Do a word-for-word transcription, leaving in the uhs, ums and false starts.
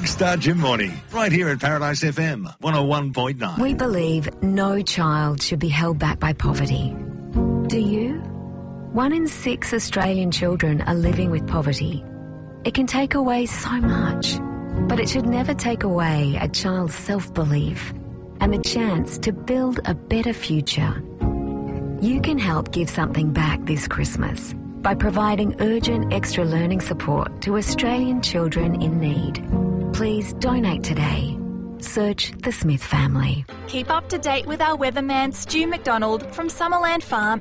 Star Jim Morning, right here at Paradise F M, one oh one point nine. We believe no child should be held back by poverty. Do you? One in six Australian children are living with poverty. It can take away so much, but it should never take away a child's self-belief and the chance to build a better future. You can help give something back this Christmas by providing urgent extra learning support to Australian children in need. Please donate today. Search the Smith family. Keep up to date with our weatherman Stu McDonald from Summerland Farm